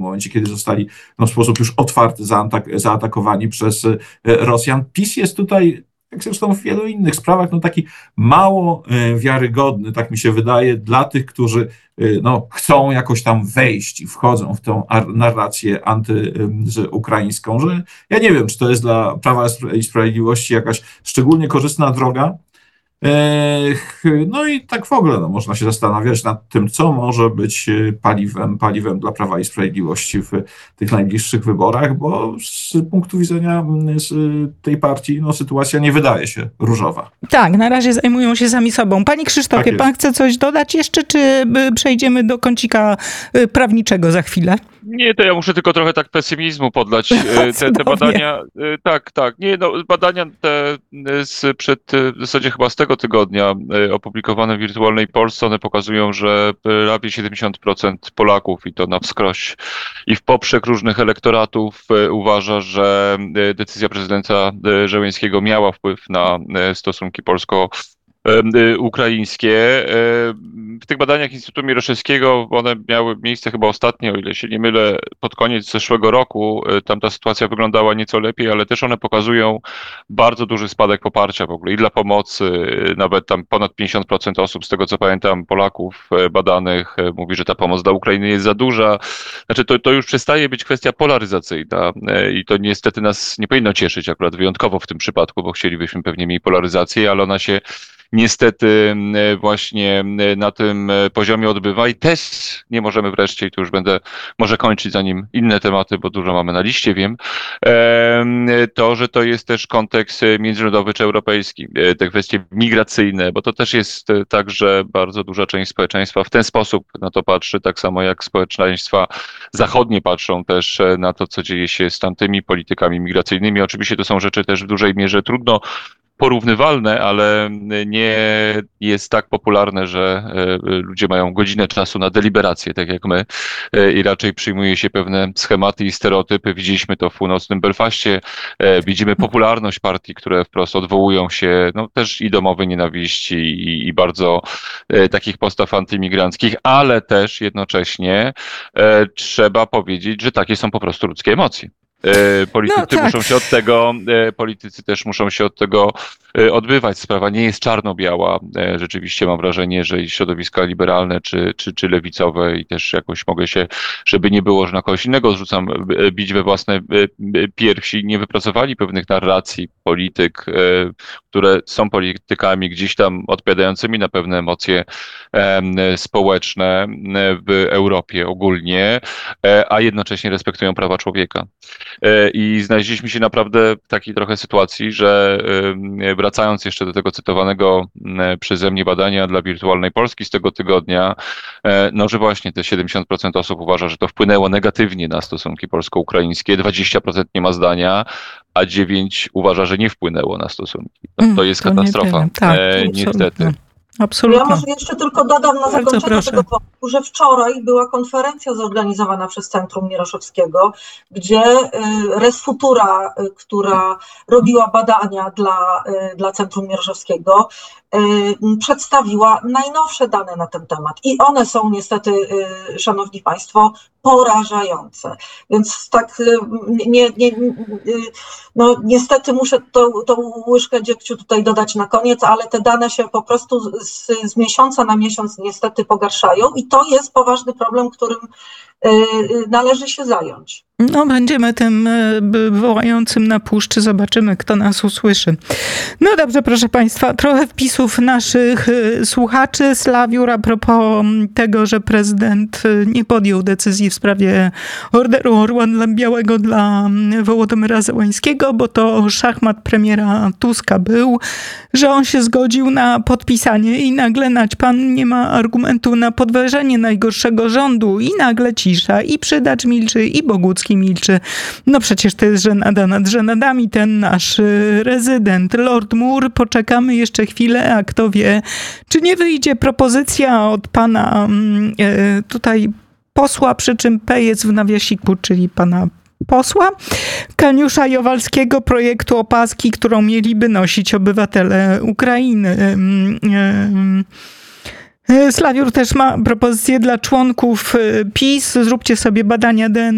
momencie, kiedy zostali w sposób już otwarty zaatakowani przez Rosjan. PiS jest tutaj, jak zresztą w wielu innych sprawach, taki mało wiarygodny, tak mi się wydaje, dla tych, którzy chcą jakoś tam wejść i wchodzą w tą narrację antyukraińską, że ja nie wiem, czy to jest dla Prawa i Sprawiedliwości jakaś szczególnie korzystna droga. No i tak w ogóle można się zastanawiać nad tym, co może być paliwem dla Prawa i Sprawiedliwości w tych najbliższych wyborach, bo z punktu widzenia tej partii sytuacja nie wydaje się różowa. Tak, na razie zajmują się sami sobą. Panie Krzysztofie, pan chce coś dodać jeszcze, czy przejdziemy do kącika prawniczego za chwilę? Nie, to ja muszę tylko trochę tak pesymizmu podlać. Te badania, tak. Nie, badania te sprzed w zasadzie chyba z tego tygodnia opublikowane w Wirtualnej Polsce, one pokazują, że prawie 70% Polaków, i to na wskroś i w poprzek różnych elektoratów, uważa, że decyzja prezydenta Zełenskiego miała wpływ na stosunki polsko-ukraińskie. W tych badaniach Instytutu Mieroszewskiego, one miały miejsce chyba ostatnio, o ile się nie mylę, pod koniec zeszłego roku. Tam ta sytuacja wyglądała nieco lepiej, ale też one pokazują bardzo duży spadek poparcia w ogóle i dla pomocy. Nawet tam ponad 50% osób, z tego co pamiętam, Polaków badanych mówi, że ta pomoc dla Ukrainy jest za duża. Znaczy to już przestaje być kwestia polaryzacyjna i to niestety nas nie powinno cieszyć akurat wyjątkowo w tym przypadku, bo chcielibyśmy pewnie mniej polaryzacji, ale ona się niestety właśnie na tym poziomie odbywa i też nie możemy wreszcie, i tu już będę może kończyć, zanim inne tematy, bo dużo mamy na liście, wiem, to, że to jest też kontekst międzynarodowy czy europejski, te kwestie migracyjne, bo to też jest tak, że bardzo duża część społeczeństwa w ten sposób na to patrzy, tak samo jak społeczeństwa zachodnie patrzą też na to, co dzieje się z tamtymi politykami migracyjnymi. Oczywiście to są rzeczy też w dużej mierze trudno porównywalne, ale nie jest tak popularne, że ludzie mają godzinę czasu na deliberację, tak jak my, i raczej przyjmuje się pewne schematy i stereotypy. Widzieliśmy to w północnym Belfaście, widzimy popularność partii, które wprost odwołują się też i do mowy nienawiści i bardzo takich postaw antyimigranckich, ale też jednocześnie trzeba powiedzieć, że takie są po prostu ludzkie emocje. Politycy też muszą się od tego odbywać. Sprawa nie jest czarno-biała. Rzeczywiście mam wrażenie, że i środowiska liberalne czy lewicowe, i też jakoś mogę się, żeby nie było, że na kogoś innego zrzucam, bić we własne piersi, nie wypracowali pewnych narracji polityk, które są politykami gdzieś tam odpowiadającymi na pewne emocje społeczne w Europie ogólnie, a jednocześnie respektują prawa człowieka. I znaleźliśmy się naprawdę w takiej trochę sytuacji, że wracając jeszcze do tego cytowanego przeze mnie badania dla Wirtualnej Polski z tego tygodnia, że właśnie te 70% osób uważa, że to wpłynęło negatywnie na stosunki polsko-ukraińskie, 20% nie ma zdania, a 9% uważa, że nie wpłynęło na stosunki. To jest katastrofa, niestety. Absolutnie. Ja może jeszcze tylko dodam na zakończenie tego wątku, że wczoraj była konferencja zorganizowana przez Centrum Mieroszewskiego, gdzie Res Futura, która robiła badania dla Centrum Mieroszewskiego, przedstawiła najnowsze dane na ten temat. I one są niestety, szanowni państwo, porażające. Więc tak niestety muszę tą łyżkę dziegciu tutaj dodać na koniec, ale te dane się po prostu z miesiąca na miesiąc niestety pogarszają i to jest poważny problem, którym należy się zająć. Będziemy tym wołającym na puszczy, zobaczymy, kto nas usłyszy. No dobrze, proszę państwa, trochę wpisów naszych słuchaczy. Slawiur, a propos tego, że prezydent nie podjął decyzji w sprawie Orderu Orła Białego dla Wołodymyra Zełańskiego, bo to szachmat premiera Tuska był, że on się zgodził na podpisanie i nagle naćpan nie ma argumentu na podważenie najgorszego rządu i nagle cisza i Przydacz milczy i Bogucki milczy. Przecież to jest żenada nad żenadami, ten nasz rezydent, Lord Moore. Poczekamy jeszcze chwilę, a kto wie, czy nie wyjdzie propozycja od pana tutaj posła, przy czym P jest w nawiasiku, czyli pana posła Kaniusza Jowalskiego, projektu opaski, którą mieliby nosić obywatele Ukrainy. Slawiur też ma propozycję dla członków PiS. Zróbcie sobie badania DNA